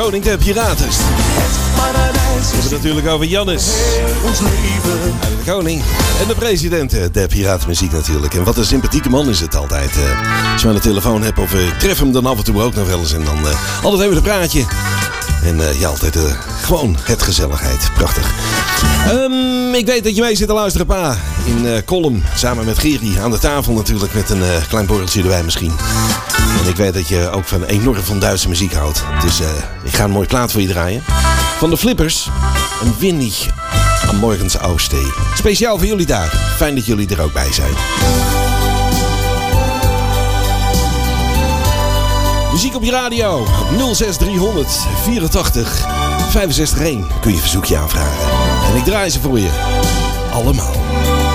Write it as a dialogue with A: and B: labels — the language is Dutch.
A: koning der piraten. We hebben het natuurlijk over Jannes. De koning en de president der piratenmuziek natuurlijk. En wat een sympathieke man is het altijd. Als je aan de telefoon hebt of ik tref hem dan af en toe ook nog wel eens. En dan altijd even een praatje. En ja, altijd gewoon het gezelligheid. Prachtig. Ik weet dat je mee zit te luisteren, pa. In Kolm, samen met Geri. Aan de tafel natuurlijk, met een klein borreltje erbij misschien. En ik weet dat je ook enorm van Duitse muziek houdt. Dus ik ga een mooi plaat voor je draaien. Van de Flippers. Een Winnie am Morgens Aufsteh. Speciaal voor jullie daar. Fijn dat jullie er ook bij zijn. Muziek op je radio op 06300 84 65 1 kun je verzoekje aanvragen. En ik draai ze voor je. Allemaal.